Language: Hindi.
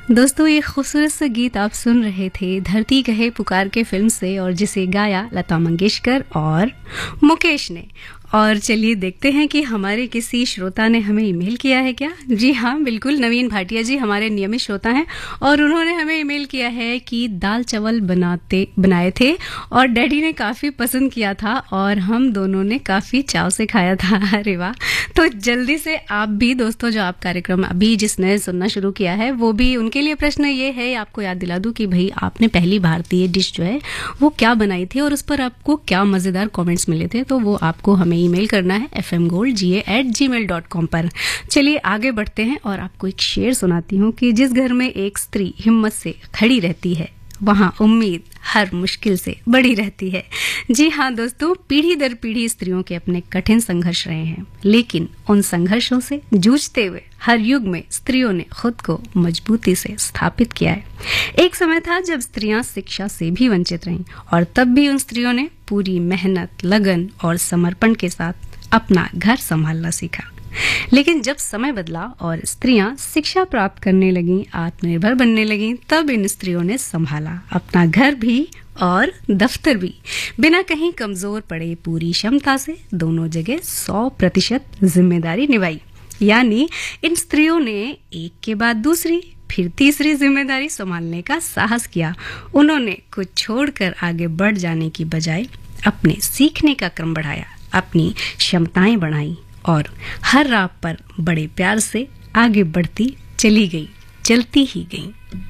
दोस्तों, ये खूबसूरत सा गीत आप सुन रहे थे धरती कहे पुकार के फिल्म से, और जिसे गाया लता मंगेशकर और मुकेश ने। और चलिए देखते हैं कि हमारे किसी श्रोता ने हमें ईमेल किया है क्या। जी हाँ, बिल्कुल, नवीन भाटिया जी हमारे नियमित श्रोता हैं और उन्होंने हमें ईमेल किया है कि दाल चावल बनाए थे और डैडी ने काफ़ी पसंद किया था और हम दोनों ने काफ़ी चाव से खाया था। अरे वाह! तो जल्दी से आप भी दोस्तों, जो आप कार्यक्रम अभी जिसने सुनना शुरू किया है, वो भी, उनके लिए प्रश्न ये है, आपको याद दिला दूं कि भाई आपने पहली भारतीय डिश जो है वो क्या बनाई थी और उस पर आपको क्या मज़ेदार कमेंट्स मिले थे। तो वो आपको हमें ईमेल करना है fmgoldga@gmail.com पर। चलिए आगे बढ़ते हैं और आपको एक शेर सुनाती हूँ कि जिस घर में एक स्त्री हिम्मत से खड़ी रहती है, वहाँ उम्मीद हर मुश्किल से बड़ी रहती है। जी हाँ दोस्तों, पीढ़ी दर पीढ़ी स्त्रियों के अपने कठिन संघर्ष रहे हैं, लेकिन उन संघर्षों से जूझते हुए हर युग में स्त्रियों ने खुद को मजबूती से स्थापित किया है। एक समय था जब स्त्रियां शिक्षा से भी वंचित रहीं, और तब भी उन स्त्रियों ने पूरी मेहनत, लगन और समर्पण के साथ अपना घर संभालना सीखा। लेकिन जब समय बदला और स्त्रियां शिक्षा प्राप्त करने लगीं, आत्मनिर्भर बनने लगीं, तब इन स्त्रियों ने संभाला अपना घर भी और दफ्तर भी। बिना कहीं कमजोर पड़े पूरी क्षमता से दोनों जगह 100% जिम्मेदारी निभाई। यानी इन स्त्रियों ने एक के बाद दूसरी, फिर तीसरी जिम्मेदारी संभालने का साहस किया। उन्होंने कुछ छोड़कर आगे बढ़ जाने की बजाय अपने सीखने का क्रम बढ़ाया, अपनी क्षमताएं बढ़ाई और हर राह पर बड़े प्यार से आगे बढ़ती चली गई, चलती ही गई।